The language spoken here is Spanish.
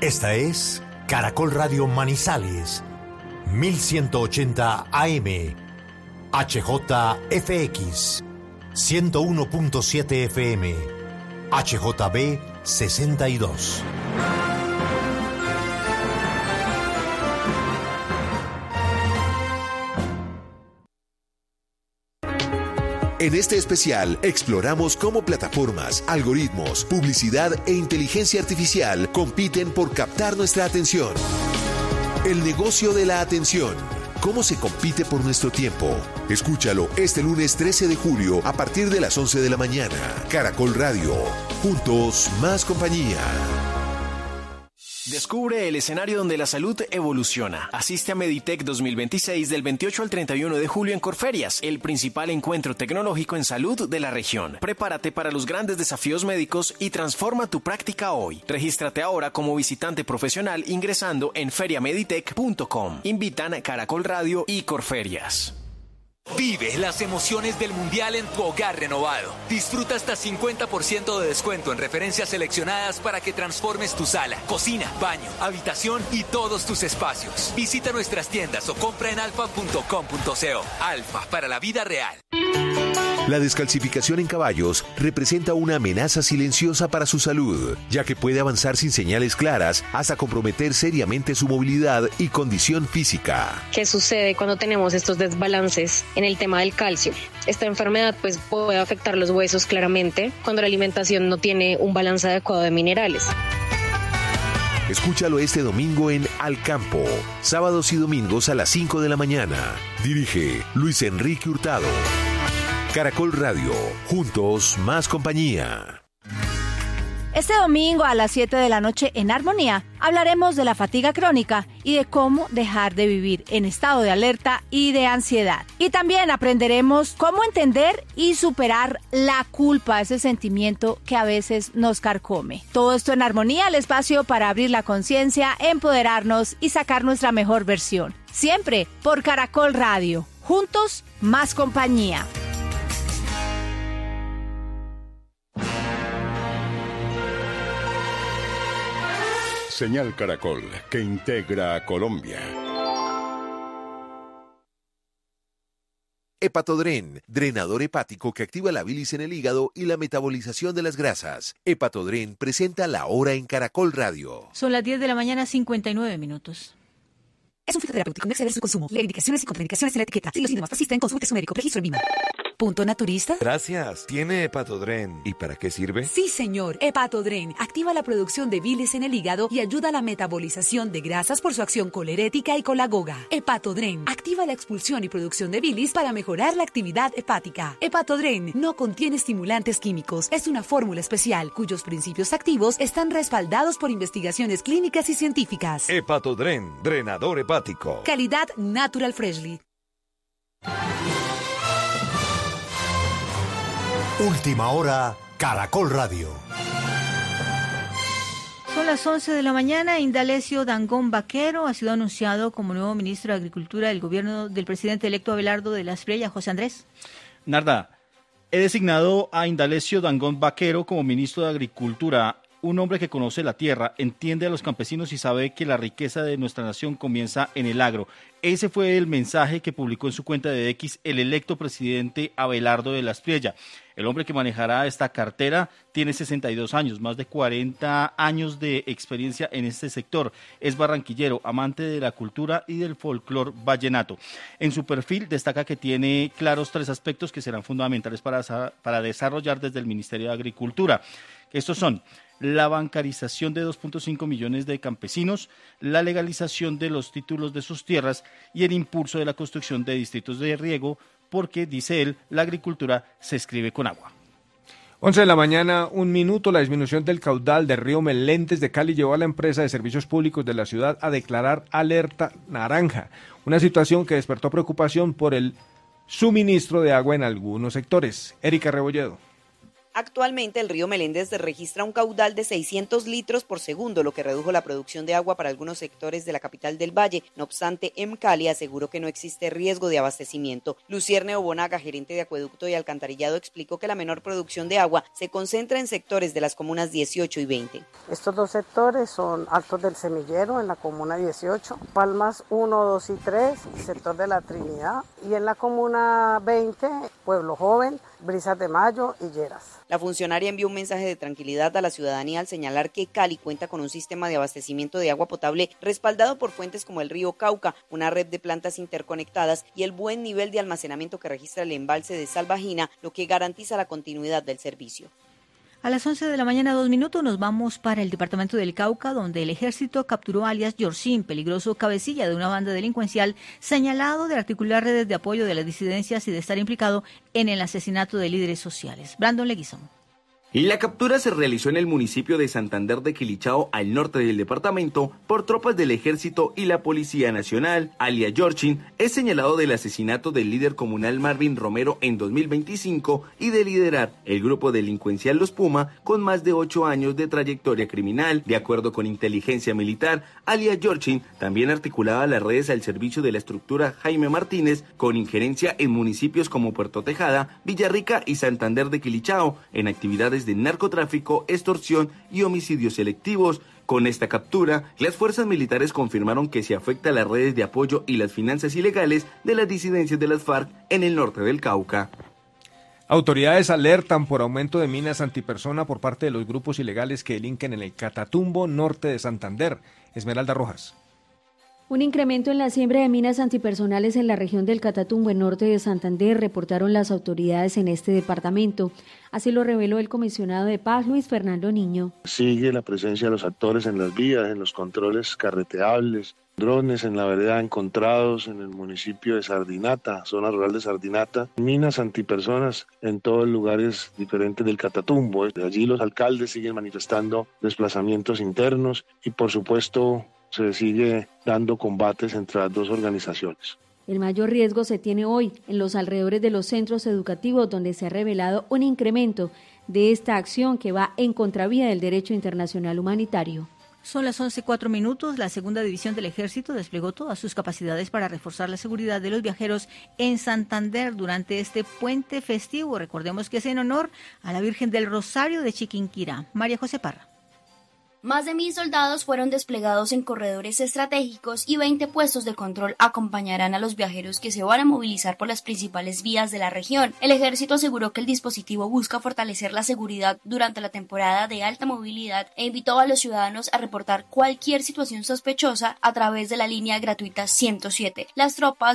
Esta es Caracol Radio Manizales, 1180 AM, HJFX, 101.7 FM, HJB 62. En este especial exploramos cómo plataformas, algoritmos, publicidad e inteligencia artificial compiten por captar nuestra atención. El negocio de la atención. ¿Cómo se compite por nuestro tiempo? Escúchalo este lunes 13 de julio a partir de las 11 de la mañana. Caracol Radio. Juntos, más compañía. Descubre el escenario donde la salud evoluciona. Asiste a Meditech 2026 del 28 al 31 de julio en Corferias, el principal encuentro tecnológico en salud de la región. Prepárate para los grandes desafíos médicos y transforma tu práctica hoy. Regístrate ahora como visitante profesional ingresando en feriameditech.com. Invitan Caracol Radio y Corferias. Vive las emociones del Mundial en tu hogar renovado. Disfruta hasta 50% de descuento en referencias seleccionadas para que transformes tu sala, cocina, baño, habitación y todos tus espacios. Visita nuestras tiendas o compra en alfa.com.co. Alfa, para la vida real. La descalcificación en caballos representa una amenaza silenciosa para su salud, ya que puede avanzar sin señales claras hasta comprometer seriamente su movilidad y condición física. ¿Qué sucede cuando tenemos estos desbalances en el tema del calcio? Esta enfermedad puede afectar los huesos claramente cuando la alimentación no tiene un balance adecuado de minerales. Escúchalo este domingo en Al Campo, sábados y domingos a las 5 de la mañana. Dirige Luis Enrique Hurtado. Caracol Radio, juntos más compañía. Este domingo a las 7 de la noche en Armonía hablaremos de la fatiga crónica y de cómo dejar de vivir en estado de alerta y de ansiedad. Y también aprenderemos cómo entender y superar la culpa, ese sentimiento que a veces nos carcome. Todo esto en Armonía, el espacio para abrir la conciencia, empoderarnos y sacar nuestra mejor versión. Siempre por Caracol Radio, juntos más compañía. Señal Caracol, que integra a Colombia. Hepatodren, drenador hepático que activa la bilis en el hígado y la metabolización de las grasas. Hepatodren presenta La Hora en Caracol Radio. Son las 10 de la mañana, 59 minutos. Es un fitoterapéutico, no exceder su consumo. Lee indicaciones y contraindicaciones en la etiqueta. Si los síntomas persisten, consulte a su médico. Registro en VIMA. ¿Punto naturista? Gracias. ¿Tiene Hepatodren? ¿Y para qué sirve? Sí, señor. Hepatodren activa la producción de bilis en el hígado y ayuda a la metabolización de grasas por su acción colerética y colagoga. Hepatodren activa la expulsión y producción de bilis para mejorar la actividad hepática. Hepatodren no contiene estimulantes químicos. Es una fórmula especial cuyos principios activos están respaldados por investigaciones clínicas y científicas. Hepatodren, drenador hepático. Calidad Natural Freshly. Última hora, Caracol Radio. Son las 11 de la mañana. Indalecio Dangond Vaquero ha sido anunciado como nuevo ministro de Agricultura del gobierno del presidente electo Abelardo de la Espriella. José Andrés. Narda, he designado a Indalecio Dangond Vaquero como ministro de Agricultura. Un hombre que conoce la tierra, entiende a los campesinos y sabe que la riqueza de nuestra nación comienza en el agro. Ese fue el mensaje que publicó en su cuenta de X el electo presidente Abelardo de la Espriella. El hombre que manejará esta cartera tiene 62 años, más de 40 años de experiencia en este sector. Es barranquillero, amante de la cultura y del folclor vallenato. En su perfil destaca que tiene claros 3 aspectos que serán fundamentales para desarrollar desde el Ministerio de Agricultura. Estos son la bancarización de 2.5 millones de campesinos, la legalización de los títulos de sus tierras y el impulso de la construcción de distritos de riego, porque, dice él, la agricultura se escribe con agua. 11 de la mañana, 1 minuto. La disminución del caudal del río Melentes de Cali llevó a la empresa de servicios públicos de la ciudad a declarar alerta naranja, una situación que despertó preocupación por el suministro de agua en algunos sectores. Erika Rebolledo. Actualmente el río Meléndez registra un caudal de 600 litros por segundo, lo que redujo la producción de agua para algunos sectores de la capital del Valle. No obstante, Emcali aseguró que no existe riesgo de abastecimiento. Lucierne Obonaga, gerente de acueducto y alcantarillado, explicó que la menor producción de agua se concentra en sectores de las comunas 18 y 20. Estos dos sectores son Altos del Semillero en la comuna 18, Palmas 1, 2 y 3, sector de la Trinidad, y en la comuna 20, Pueblo Joven, Brisas de Mayo y Lleras. La funcionaria envió un mensaje de tranquilidad a la ciudadanía al señalar que Cali cuenta con un sistema de abastecimiento de agua potable respaldado por fuentes como el río Cauca, una red de plantas interconectadas y el buen nivel de almacenamiento que registra el embalse de Salvajina, lo que garantiza la continuidad del servicio. A las 11 de la mañana, 2 minutos, nos vamos para el departamento del Cauca, donde el ejército capturó a alias Yorcín, peligroso cabecilla de una banda delincuencial, señalado de articular redes de apoyo de las disidencias y de estar implicado en el asesinato de líderes sociales. Brandon Leguizamo. La captura se realizó en el municipio de Santander de Quilichao, al norte del departamento, por tropas del Ejército y la Policía Nacional. Alias Yorchin es señalado del asesinato del líder comunal Marvin Romero en 2025 y de liderar el grupo delincuencial Los Puma con más de 8 años de trayectoria criminal. De acuerdo con inteligencia militar, alias Yorchin también articulaba las redes al servicio de la estructura Jaime Martínez, con injerencia en municipios como Puerto Tejada, Villarrica y Santander de Quilichao, en actividades de narcotráfico, extorsión y homicidios selectivos. Con esta captura, las fuerzas militares confirmaron que se afecta a las redes de apoyo y las finanzas ilegales de las disidencias de las FARC en el norte del Cauca. Autoridades alertan por aumento de minas antipersona por parte de los grupos ilegales que delinquen en el Catatumbo, norte de Santander. Esmeralda Rojas. Un incremento en la siembra de minas antipersonales en la región del Catatumbo, en norte de Santander, reportaron las autoridades en este departamento. Así lo reveló el comisionado de paz, Luis Fernando Niño. Sigue la presencia de los actores en las vías, en los controles carreteables, drones en la vereda encontrados en el municipio de Sardinata, zona rural de Sardinata, minas antipersonas en todos lugares diferentes del Catatumbo. De allí los alcaldes siguen manifestando desplazamientos internos y por supuesto se sigue dando combates entre las dos organizaciones. El mayor riesgo se tiene hoy en los alrededores de los centros educativos, donde se ha revelado un incremento de esta acción que va en contravía del derecho internacional humanitario. Son las 11:04 minutos. La segunda división del Ejército desplegó todas sus capacidades para reforzar la seguridad de los viajeros en Santander durante este puente festivo. Recordemos que es en honor a la Virgen del Rosario de Chiquinquirá. María José Parra. Más de 1.000 soldados fueron desplegados en corredores estratégicos y 20 puestos de control acompañarán a los viajeros que se van a movilizar por las principales vías de la región. El ejército aseguró que el dispositivo busca fortalecer la seguridad durante la temporada de alta movilidad e invitó a los ciudadanos a reportar cualquier situación sospechosa a través de la línea gratuita 107. Las tropas